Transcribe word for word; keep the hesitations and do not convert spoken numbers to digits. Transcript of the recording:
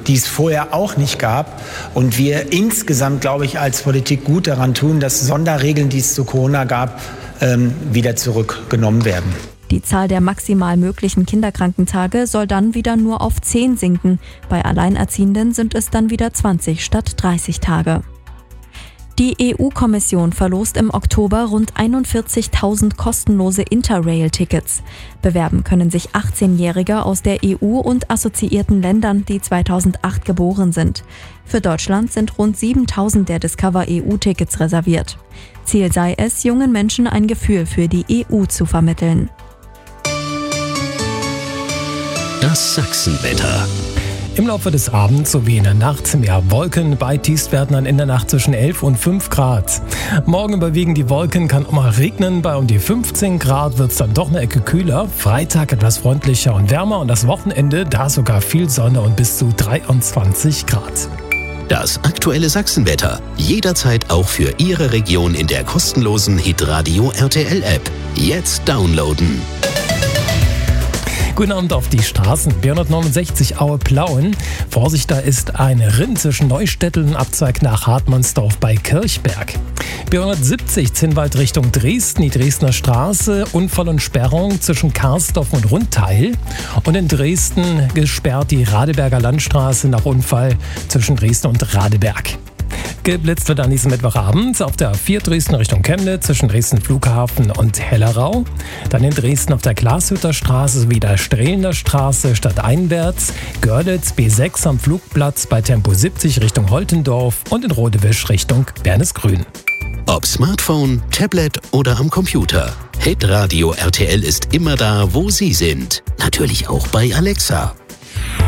die es vorher auch nicht gab. Und wir insgesamt, glaube ich, als Politik gut daran tun, dass Sonderregeln, die es zu Corona gab, ähm, wieder zurückgenommen werden. Die Zahl der maximal möglichen Kinderkrankentage soll dann wieder nur auf zehn sinken. Bei Alleinerziehenden sind es dann wieder zwanzig statt dreißig Tage. Die E U-Kommission verlost im Oktober rund einundvierzigtausend kostenlose Interrail-Tickets. Bewerben können sich achtzehnjährige aus der E U und assoziierten Ländern, die zweitausendacht geboren sind. Für Deutschland sind rund siebentausend der Discover-E U-Tickets reserviert. Ziel sei es, jungen Menschen ein Gefühl für die E U zu vermitteln. Das Sachsenwetter. Im Laufe des Abends sowie in der Nacht mehr Wolken. Bei Tiefstwerten dann in der Nacht zwischen elf und fünf Grad. Morgen überwiegen die Wolken, kann auch mal regnen. Bei um die fünfzehn Grad wird es dann doch eine Ecke kühler. Freitag etwas freundlicher und wärmer und das Wochenende da sogar viel Sonne und bis zu dreiundzwanzig Grad. Das aktuelle Sachsenwetter. Jederzeit auch für Ihre Region in der kostenlosen Hitradio R T L App. Jetzt downloaden. Guten Abend auf die Straßen. B hundertneunundsechzig Aue-Plauen. Vorsicht, da ist ein Rind zwischen Neustädtel und Abzweig nach Hartmannsdorf bei Kirchberg. B hundertsiebzig Zinnwald Richtung Dresden, die Dresdner Straße. Unfall und Sperrung zwischen Karsdorf und Rundteil. Und in Dresden gesperrt die Radeberger Landstraße nach Unfall zwischen Dresden und Radeberg. Geblitzt wird an diesem Mittwochabend auf der A vier Dresden Richtung Chemnitz zwischen Dresden Flughafen und Hellerau. Dann in Dresden auf der Glashütter Straße sowie der Strehlener Straße stadteinwärts. Görlitz B sechs am Flugplatz bei Tempo siebzig Richtung Holtendorf und in Rodewisch Richtung Bernesgrün. Ob Smartphone, Tablet oder am Computer. Hitradio R T L ist immer da, wo Sie sind. Natürlich auch bei Alexa.